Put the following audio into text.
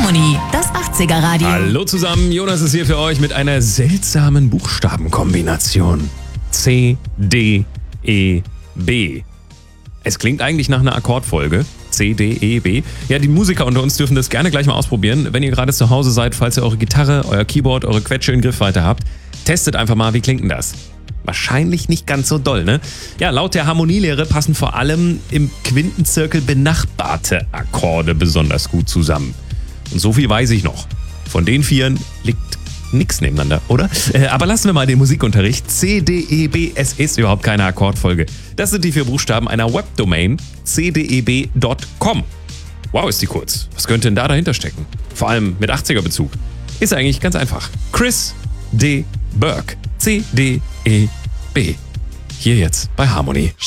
Harmony, das 80er Radio. Hallo zusammen, Jonas ist hier für euch mit einer seltsamen Buchstabenkombination. C, D, E, B. Es klingt eigentlich nach einer Akkordfolge. C, D, E, B. Ja, die Musiker unter uns dürfen das gerne gleich mal ausprobieren. Wenn ihr gerade zu Hause seid, falls ihr eure Gitarre, euer Keyboard, eure Quetsche in Griffweite habt, testet einfach mal, wie klingt denn das? Wahrscheinlich nicht ganz so doll, ne? Ja, laut der Harmonielehre passen vor allem im Quintenzirkel benachbarte Akkorde besonders gut zusammen. Und so viel weiß ich noch. Von den vieren liegt nichts nebeneinander, oder? Aber lassen wir mal den Musikunterricht. C, D, E, B, es ist überhaupt keine Akkordfolge. Das sind die 4 Buchstaben einer Webdomain cdeb.com. Wow, ist die kurz. Was könnte denn da dahinter stecken? Vor allem mit 80er-Bezug. Ist eigentlich ganz einfach. Chris D. Burke. C, D, E, B. Hier jetzt bei Harmony.